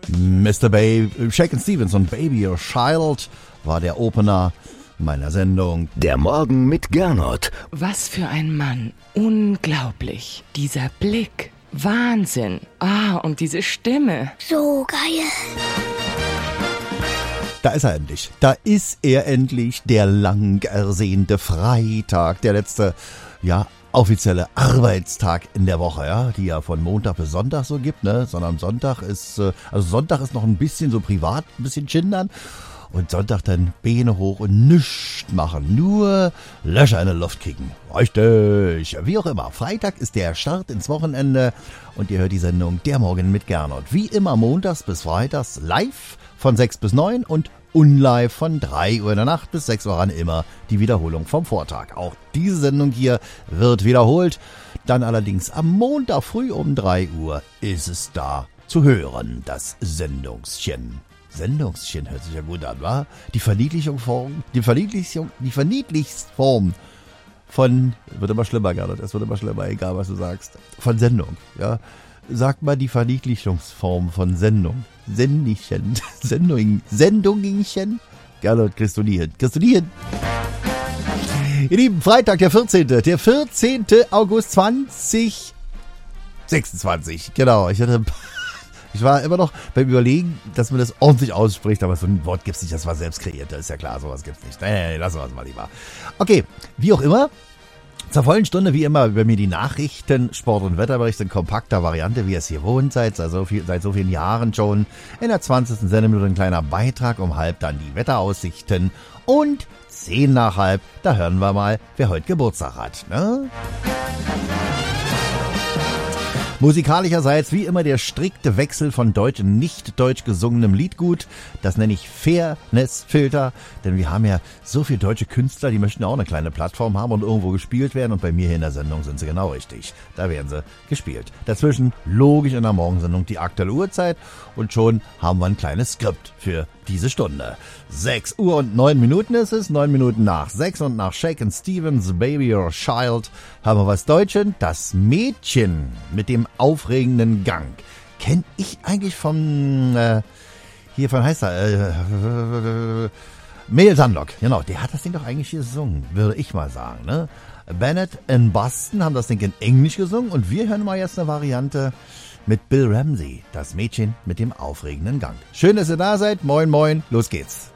Mr. Babe, Shakin' Stevens und Baby or Child war der Opener meiner Sendung. Der Morgen mit Gernot. Was für ein Mann. Unglaublich. Dieser Blick. Wahnsinn. Und diese Stimme. So geil. Da ist er endlich. Da ist er endlich, der lang ersehnte Freitag, der letzte, offizielle Arbeitstag in der Woche, die ja von Montag bis Sonntag so gibt, ne? Sondern Sonntag ist noch ein bisschen so privat, ein bisschen chindern. Und Sonntag dann Beine hoch und nichts machen. Nur Löcher in die Luft kicken. Richtig. Wie auch immer. Freitag ist der Start ins Wochenende. Und ihr hört die Sendung Der Morgen mit Gernot. Wie immer montags bis freitags live von 6 bis 9 und unlive von 3 Uhr in der Nacht bis 6 Uhr an immer die Wiederholung vom Vortag. Auch diese Sendung hier wird wiederholt. Dann allerdings am Montag früh um 3 Uhr ist es da zu hören. Das Sendungschen. Sendungschen hört sich ja gut an, wa? Die Verniedlichungsform von, wird immer schlimmer, Gernot, es wird immer schlimmer, egal was du sagst, von Sendung, ja. Sag mal die Verniedlichungsform von Sendung. Sendungchen. Gernot, kriegst du nie hin. Ihr Lieben, Freitag, der 14. August 2026. Genau, ich war immer noch beim Überlegen, dass man das ordentlich ausspricht, aber so ein Wort gibt's nicht, das war selbst kreiert, das ist ja klar, sowas gibt's nicht. Nee, lassen wir es mal lieber. Okay, wie auch immer, zur vollen Stunde wie immer über mir die Nachrichten, Sport- und Wetterbericht in kompakter Variante, wie ihr es hier wohnt, seit so vielen Jahren schon. In der 20. Sendeminute ein kleiner Beitrag, um halb dann die Wetteraussichten und 10 nach halb, da hören wir mal, wer heute Geburtstag hat, ne? Musikalischerseits wie immer der strikte Wechsel von deutsch und nicht deutsch gesungenem Liedgut. Das nenne ich Fairness-Filter, denn wir haben ja so viele deutsche Künstler, die möchten auch eine kleine Plattform haben und irgendwo gespielt werden. Und bei mir hier in der Sendung sind sie genau richtig. Da werden sie gespielt. Dazwischen logisch in der Morgensendung die aktuelle Uhrzeit und schon haben wir ein kleines Skript für diese Stunde. 6 Uhr und 9 Minuten ist es, 9 Minuten nach 6 und nach Shakin' Stevens, Baby or Child, haben wir was Deutsches. Das Mädchen mit dem aufregenden Gang. Kenn ich eigentlich von heißt er, Mel Sandlock, genau, der hat das Ding doch eigentlich hier gesungen, würde ich mal sagen, ne? Bennett and Boston haben das Ding in Englisch gesungen und wir hören mal jetzt eine Variante mit Bill Ramsey, das Mädchen mit dem aufregenden Gang. Schön, dass ihr da seid, moin moin, los geht's.